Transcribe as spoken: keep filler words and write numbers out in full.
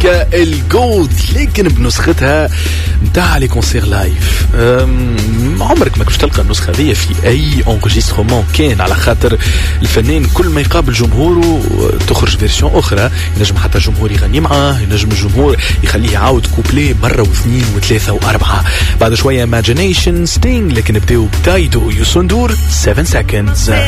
مونيكا الجولد، لكن بنسختها متاع لي كونسير لايف. عمرك ما كنت تلقى النسخة هذه في أي انغيسترومون كان، على خاطر الفنان كل ما يقابل جمهوره تخرج فيرسيون أخرى. ينجم حتى الجمهور يغني معاه، ينجم الجمهور يخليه يعاود كوبلي مرة واثنين وثلاثة وأربعة. بعد شوية Imagination Sting، لكن نبداو بدايدو يوسندور seven seconds.